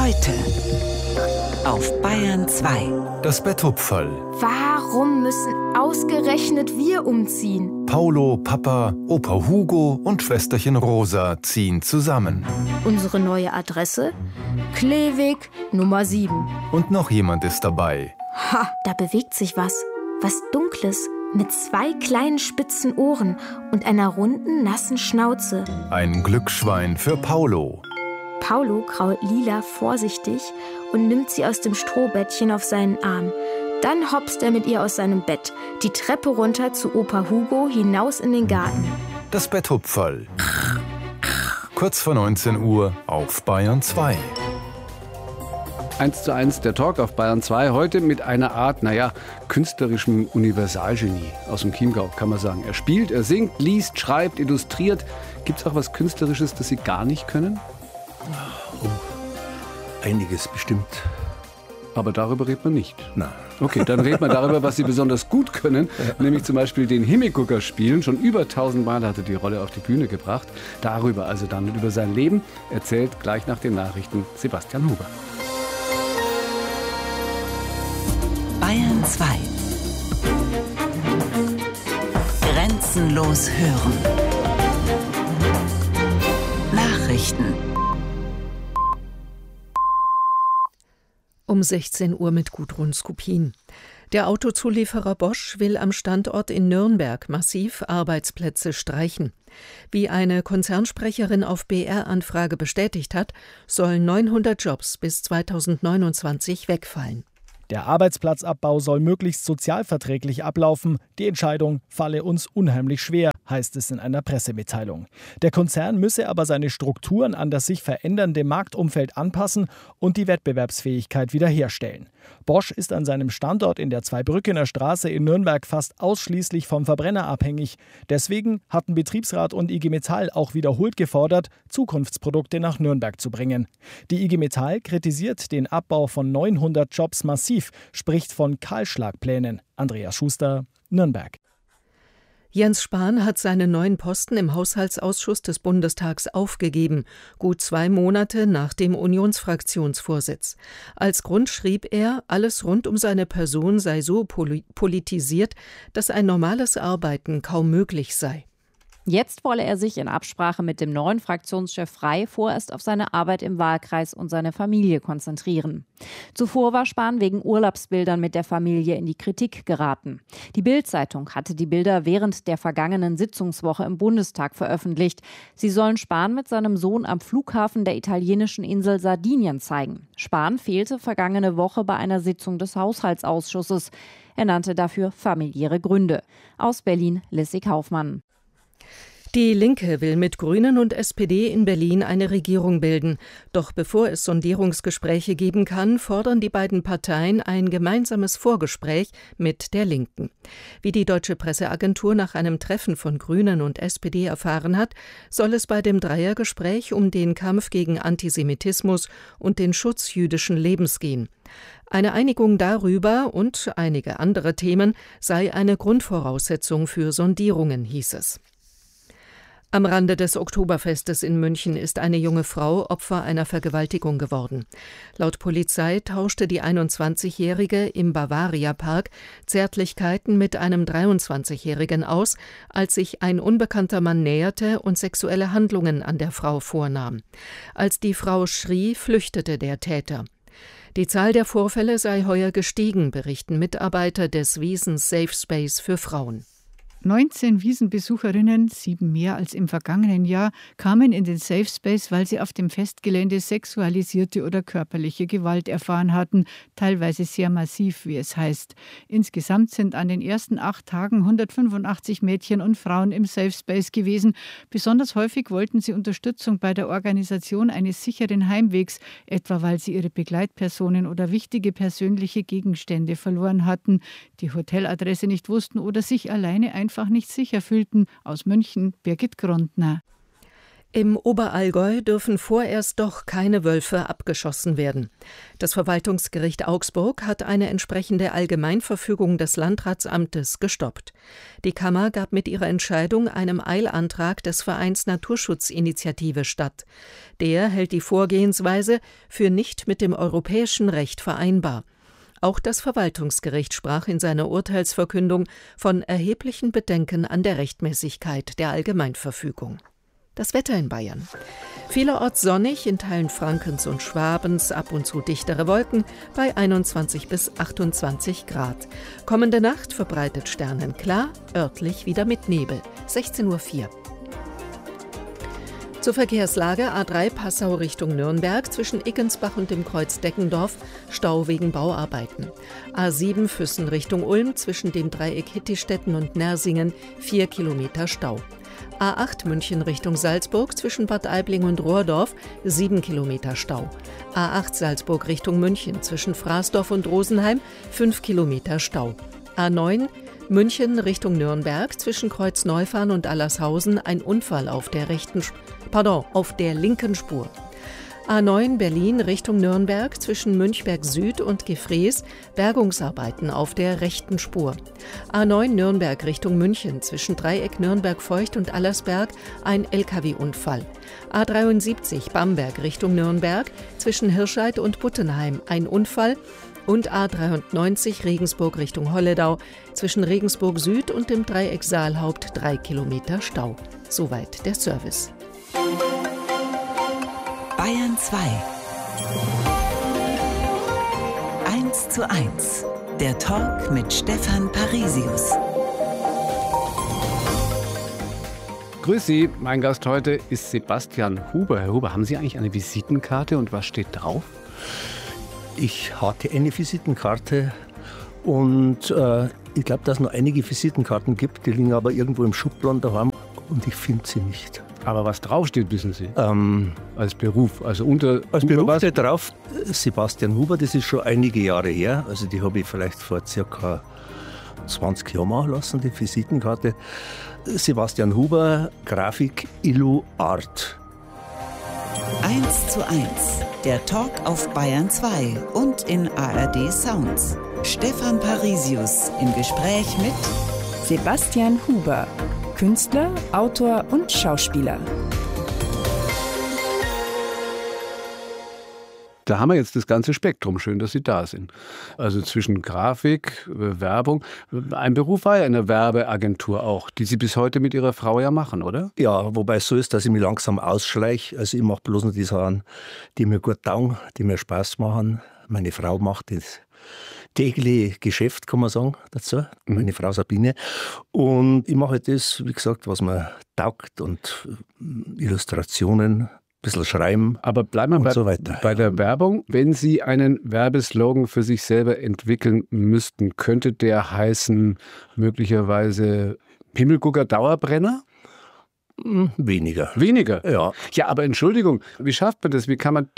Heute auf Bayern 2. Das Betthupferl. Warum müssen ausgerechnet wir umziehen? Paulo, Papa, Opa Hugo und Schwesterchen Rosa ziehen zusammen. Unsere neue Adresse? Kleeweg Nummer 7. Und noch jemand ist dabei. Ha, da bewegt sich was. Was Dunkles. Mit 2 kleinen spitzen Ohren und einer runden, nassen Schnauze. Ein Glücksschwein für Paulo. Paulo krault Lila vorsichtig und nimmt sie aus dem Strohbettchen auf seinen Arm. Dann hopst er mit ihr aus seinem Bett, die Treppe runter zu Opa Hugo, hinaus in den Garten. Das Betthupferl. Kurz vor 19 Uhr auf Bayern 2. 1:1 der Talk auf Bayern 2. Heute mit einer Art, künstlerischem Universalgenie aus dem Chiemgau, kann man sagen. Er spielt, er singt, liest, schreibt, illustriert. Gibt es auch was Künstlerisches, das Sie gar nicht können? Einiges bestimmt. Aber darüber redet man nicht. Nein. Okay, dann redet man darüber, was Sie besonders gut können, nämlich zum Beispiel den Himmelgucker spielen. Schon über 1000 Mal hat er die Rolle auf die Bühne gebracht. Darüber also dann und über sein Leben erzählt gleich nach den Nachrichten Sebastian Huber. Bayern 2. Grenzenlos hören. Nachrichten. Um 16 Uhr mit Gudrun Skupin. Der Autozulieferer Bosch will am Standort in Nürnberg massiv Arbeitsplätze streichen. Wie eine Konzernsprecherin auf BR-Anfrage bestätigt hat, sollen 900 Jobs bis 2029 wegfallen. Der Arbeitsplatzabbau soll möglichst sozialverträglich ablaufen. Die Entscheidung falle uns unheimlich schwer, heißt es in einer Pressemitteilung. Der Konzern müsse aber seine Strukturen an das sich verändernde Marktumfeld anpassen und die Wettbewerbsfähigkeit wiederherstellen. Bosch ist an seinem Standort in der Zweibrückener Straße in Nürnberg fast ausschließlich vom Verbrenner abhängig. Deswegen hatten Betriebsrat und IG Metall auch wiederholt gefordert, Zukunftsprodukte nach Nürnberg zu bringen. Die IG Metall kritisiert den Abbau von 900 Jobs massiv, spricht von Kahlschlagplänen. Andreas Schuster, Nürnberg. Jens Spahn hat seinen neuen Posten im Haushaltsausschuss des Bundestags aufgegeben, gut 2 Monate nach dem Unionsfraktionsvorsitz. Als Grund schrieb er, alles rund um seine Person sei so politisiert, dass ein normales Arbeiten kaum möglich sei. Jetzt wolle er sich in Absprache mit dem neuen Fraktionschef Frey vorerst auf seine Arbeit im Wahlkreis und seine Familie konzentrieren. Zuvor war Spahn wegen Urlaubsbildern mit der Familie in die Kritik geraten. Die Bild-Zeitung hatte die Bilder während der vergangenen Sitzungswoche im Bundestag veröffentlicht. Sie sollen Spahn mit seinem Sohn am Flughafen der italienischen Insel Sardinien zeigen. Spahn fehlte vergangene Woche bei einer Sitzung des Haushaltsausschusses. Er nannte dafür familiäre Gründe. Aus Berlin, Lissy Kaufmann. Die Linke will mit Grünen und SPD in Berlin eine Regierung bilden. Doch bevor es Sondierungsgespräche geben kann, fordern die beiden Parteien ein gemeinsames Vorgespräch mit der Linken. Wie die Deutsche Presseagentur nach einem Treffen von Grünen und SPD erfahren hat, soll es bei dem Dreiergespräch um den Kampf gegen Antisemitismus und den Schutz jüdischen Lebens gehen. Eine Einigung darüber und einige andere Themen sei eine Grundvoraussetzung für Sondierungen, hieß es. Am Rande des Oktoberfestes in München ist eine junge Frau Opfer einer Vergewaltigung geworden. Laut Polizei tauschte die 21-Jährige im Bavaria-Park Zärtlichkeiten mit einem 23-Jährigen aus, als sich ein unbekannter Mann näherte und sexuelle Handlungen an der Frau vornahm. Als die Frau schrie, flüchtete der Täter. Die Zahl der Vorfälle sei heuer gestiegen, berichten Mitarbeiter des Wiesn Safe Space für Frauen. 19 Wiesenbesucherinnen, 7 mehr als im vergangenen Jahr, kamen in den Safe Space, weil sie auf dem Festgelände sexualisierte oder körperliche Gewalt erfahren hatten, teilweise sehr massiv, wie es heißt. Insgesamt sind an den ersten 8 Tagen 185 Mädchen und Frauen im Safe Space gewesen. Besonders häufig wollten sie Unterstützung bei der Organisation eines sicheren Heimwegs, etwa weil sie ihre Begleitpersonen oder wichtige persönliche Gegenstände verloren hatten, die Hoteladresse nicht wussten oder sich alleine einfach nicht sicher fühlten. Aus München, Birgit Grundner. Im Oberallgäu dürfen vorerst doch keine Wölfe abgeschossen werden. Das Verwaltungsgericht Augsburg hat eine entsprechende Allgemeinverfügung des Landratsamtes gestoppt. Die Kammer gab mit ihrer Entscheidung einem Eilantrag des Vereins Naturschutzinitiative statt. Der hält die Vorgehensweise für nicht mit dem europäischen Recht vereinbar. Auch das Verwaltungsgericht sprach in seiner Urteilsverkündung von erheblichen Bedenken an der Rechtmäßigkeit der Allgemeinverfügung. Das Wetter in Bayern. Vielerorts sonnig, in Teilen Frankens und Schwabens ab und zu dichtere Wolken bei 21 bis 28 Grad. Kommende Nacht verbreitet sternenklar, örtlich wieder mit Nebel. 16:04 Uhr. Zur Verkehrslage: A3 Passau Richtung Nürnberg zwischen Iggensbach und dem Kreuz Deckendorf, Stau wegen Bauarbeiten. A7 Füssen Richtung Ulm zwischen dem Dreieck Hittistetten und Nersingen, 4 Kilometer Stau. A8 München Richtung Salzburg zwischen Bad Aibling und Rohrdorf, 7 Kilometer Stau. A8 Salzburg Richtung München zwischen Fraßdorf und Rosenheim, 5 Kilometer Stau. A9 München Richtung Nürnberg zwischen Kreuzneufahren und Allershausen, ein Unfall auf der linken Spur. A9 Berlin Richtung Nürnberg zwischen Münchberg Süd und Gefrees, Bergungsarbeiten auf der rechten Spur. A9 Nürnberg Richtung München zwischen Dreieck Nürnberg-Feucht und Allersberg, ein Lkw-Unfall. A73 Bamberg Richtung Nürnberg zwischen Hirscheid und Buttenheim, ein Unfall. Und A93 Regensburg Richtung Holledau zwischen Regensburg Süd und dem Dreieck Saalhaupt, 3 Kilometer Stau. Soweit der Service. Bayern 2. 1:1. Der Talk mit Stefan Parisius. Grüß Sie, mein Gast heute ist Sebastian Huber. Herr Huber, haben Sie eigentlich eine Visitenkarte und was steht drauf? Ich hatte eine Visitenkarte und ich glaube, dass es noch einige Visitenkarten gibt, die liegen aber irgendwo im Schubladen daheim und ich finde sie nicht. Aber was draufsteht, wissen Sie? Als Beruf, also als Beruf steht drauf Sebastian Huber, das ist schon einige Jahre her. Also die habe ich vielleicht vor circa 20 Jahren machen lassen, die Visitenkarte. Sebastian Huber, Grafik, Illu, Art. 1:1. Der Talk auf Bayern 2 und in ARD Sounds. Stefan Parisius im Gespräch mit Sebastian Huber, Künstler, Autor und Schauspieler. Da haben wir jetzt das ganze Spektrum. Schön, dass Sie da sind. Also zwischen Grafik, Werbung. Ein Beruf war ja in der Werbeagentur auch, die Sie bis heute mit Ihrer Frau ja machen, oder? Ja, wobei es so ist, dass ich mich langsam ausschleiche. Also ich mache bloß noch die Sachen, die mir gut taugen, die mir Spaß machen. Meine Frau macht das tägliche Geschäft, kann man sagen, dazu. Meine Frau Sabine. Und ich mache das, wie gesagt, was mir taugt und Illustrationen, ein bisschen schreiben. Aber bleiben wir bei der Werbung. Wenn Sie einen Werbeslogan für sich selber entwickeln müssten, könnte der heißen möglicherweise Himmelgucker Dauerbrenner? Weniger. Weniger? Ja. Ja, aber Entschuldigung, wie schafft man das? Wie kann man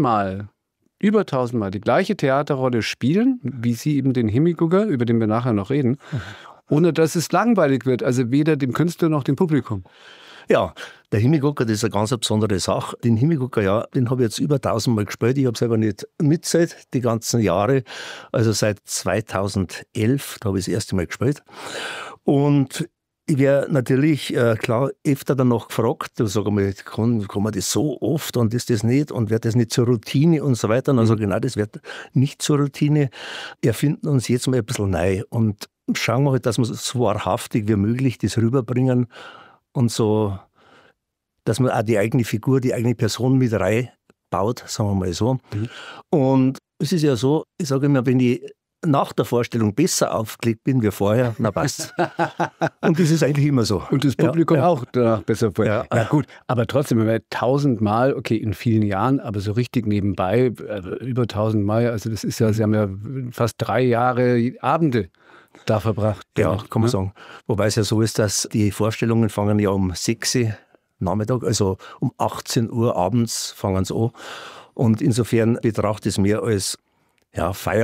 über 1000-mal die gleiche Theaterrolle spielen, wie Sie eben den Himmelgucker, über den wir nachher noch reden, ohne dass es langweilig wird, also weder dem Künstler noch dem Publikum? Ja, der Himmelgucker, das ist eine ganz besondere Sache. Den Himmelgucker, ja, den habe ich jetzt über 1000-mal gespielt. Ich habe selber nicht mitzählt, die ganzen Jahre. Also seit 2011, da habe ich das erste Mal gespielt. Und ich werde natürlich, klar, öfter danach gefragt, da sage ich mal, kann man das so oft und ist das nicht und wird das nicht zur Routine und so weiter. Und dann sage ich, nein, das wird nicht zur Routine. Erfinden uns jetzt mal ein bisschen neu und schauen wir halt, dass wir so wahrhaftig wie möglich das rüberbringen und so, dass man auch die eigene Figur, die eigene Person mit reinbaut, sagen wir mal so. Und es ist ja so, ich sage immer, wenn ich nach der Vorstellung besser aufgelegt bin wie vorher, na passt. Und das ist eigentlich immer so. Und das Publikum auch danach besser vorher. Ja. Ja gut, aber trotzdem, wenn wir 1000-mal, okay, in vielen Jahren, aber so richtig nebenbei, über 1000-mal, also das ist ja, Sie haben ja fast 3 Jahre Abende da verbracht. Ja, kann man sagen. Wobei es ja so ist, dass die Vorstellungen fangen ja um 6 Uhr Nachmittag, also um 18 Uhr abends fangen sie an. Und insofern betrachte ich es mehr als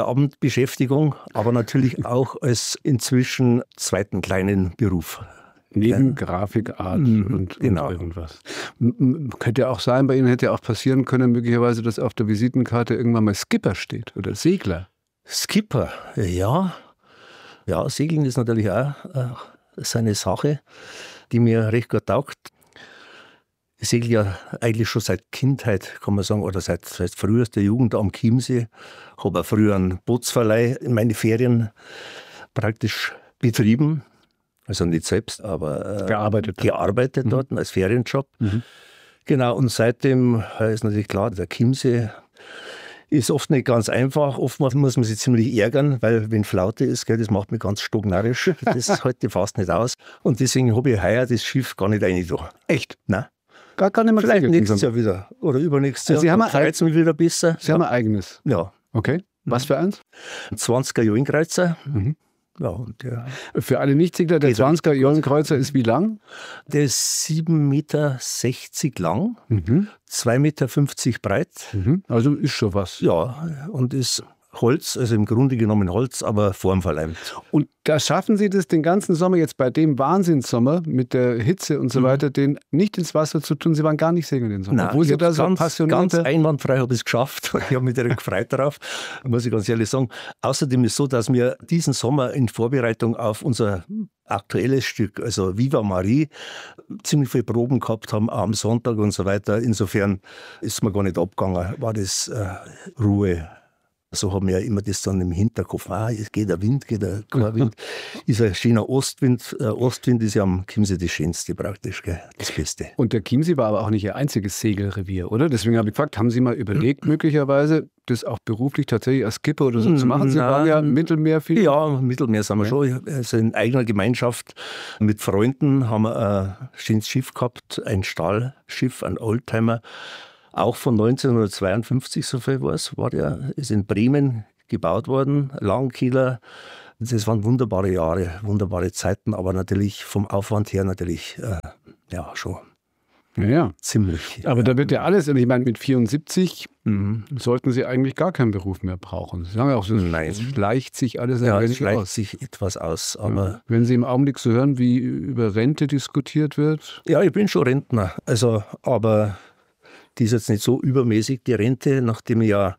Feierabendbeschäftigung, aber natürlich auch als inzwischen zweiten kleinen Beruf. Neben Grafikart und irgendwas. Könnte ja auch sein, bei Ihnen hätte ja auch passieren können, möglicherweise, dass auf der Visitenkarte irgendwann mal Skipper steht oder Segler. Skipper, ja. Ja, Segeln ist natürlich auch seine Sache, die mir recht gut taugt. Ich segle ja eigentlich schon seit Kindheit, kann man sagen, oder seit frühester Jugend am Chiemsee. Habe auch früher einen Bootsverleih in meine Ferien praktisch betrieben. Also nicht selbst, aber gearbeitet dort als Ferienjob. Genau, und seitdem ist natürlich klar, der Chiemsee ist oft nicht ganz einfach. Oftmals muss man sich ziemlich ärgern, weil wenn Flaute ist, das macht mich ganz stocknarrisch. Das halte ich fast nicht aus. Und deswegen habe ich heuer das Schiff gar nicht reingetan. Echt? Nein. Gar nicht mehr vielleicht nächstes Jahr wieder oder übernächstes Jahr. Sie haben Kreuzen wieder besser. Sie haben ein eigenes? Ja. Okay. Was für eins? Ein 20er Jolenkreuzer. Ja, und für alle Nichtsegler, der 20er Jolenkreuzer ist wie lang? Der ist 7,60 Meter lang, 2,50 Meter breit. Also ist schon was. Ja, und ist Holz, also im Grunde genommen Holz, aber formverleimt. Und da schaffen Sie das den ganzen Sommer jetzt bei dem Wahnsinnssommer mit der Hitze und so weiter, den nicht ins Wasser zu tun? Sie waren gar nicht segeln den Sommer. Nein, obwohl Sie da so ganz einwandfrei habe ich es geschafft. Ich habe mich direkt gefreut darauf, muss ich ganz ehrlich sagen. Außerdem ist es so, dass wir diesen Sommer in Vorbereitung auf unser aktuelles Stück, also Viva Marie, ziemlich viele Proben gehabt haben, am Sonntag und so weiter. Insofern ist mir gar nicht abgegangen, war das Ruhe. So haben wir ja immer das dann im Hinterkopf. Es geht der Wind, geht der Wind. Ist ein schöner Ostwind. Ostwind ist ja am Chiemsee das Schönste praktisch, gell? Das Beste. Und der Chiemsee war aber auch nicht Ihr einziges Segelrevier, oder? Deswegen habe ich gefragt, haben Sie mal überlegt, möglicherweise das auch beruflich tatsächlich als Skipper oder so zu machen? Sie waren ja im Mittelmeer viel. Ja, im Mittelmeer sind wir schon. Also in eigener Gemeinschaft mit Freunden haben wir ein schönes Schiff gehabt, ein Stahlschiff, ein Oldtimer. Auch von 1952, so viel war der, ist in Bremen gebaut worden, Langkieler. Das waren wunderbare Jahre, wunderbare Zeiten, aber natürlich vom Aufwand her natürlich, schon ziemlich. Aber da wird ja alles, und ich meine, mit 74 sollten Sie eigentlich gar keinen Beruf mehr brauchen. Sie sagen ja auch, es schleicht sich alles ein wenig aus. Ja, es schleicht sich etwas aus. Aber wenn Sie im Augenblick so hören, wie über Rente diskutiert wird? Ja, ich bin schon Rentner, aber die ist jetzt nicht so übermäßig, die Rente, nachdem ich kann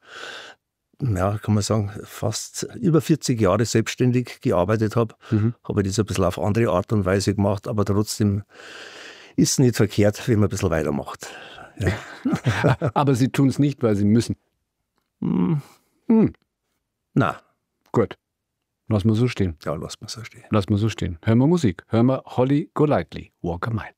man sagen, fast über 40 Jahre selbstständig gearbeitet habe, habe ich das ein bisschen auf andere Art und Weise gemacht, aber trotzdem ist es nicht verkehrt, wenn man ein bisschen weitermacht. Ja. Aber Sie tun es nicht, weil Sie müssen? Nein. Gut. Lass mal so stehen. Ja, lass mal so stehen. Lass mal so stehen. Hören wir Musik. Hören wir Holly Golightly, Walk a Mile.